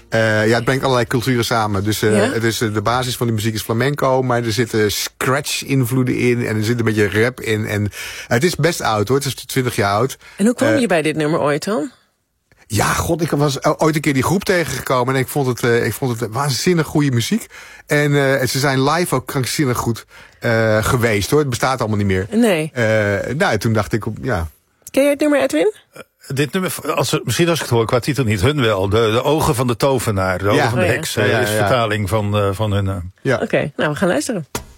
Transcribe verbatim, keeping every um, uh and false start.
Uh, ja, het brengt allerlei culturen samen. Dus uh, ja? het is, uh, de basis van die muziek is flamenco, maar er zitten scratch-invloeden in en er zit een beetje rap in. En uh, het is best oud hoor, het is twintig jaar oud. En hoe kwam uh, je bij dit nummer ooit dan? Ja, god, ik was ooit een keer die groep tegengekomen en ik vond het, uh, ik vond het waanzinnig goede muziek. En uh, ze zijn live ook krankzinnig goed uh, geweest hoor. Het bestaat allemaal niet meer. Nee. Uh, nou, toen dacht ik, ja. Ken jij het nummer, Edwin? Uh, dit nummer, als, misschien als ik het hoor, qua titel niet, hun wel. De, de ogen van de tovenaar, de ogen ja. van de oh, ja. heks, ja, ja, ja. is vertaling van, uh, van hun. Uh. Ja. Oké, okay, nou we gaan luisteren.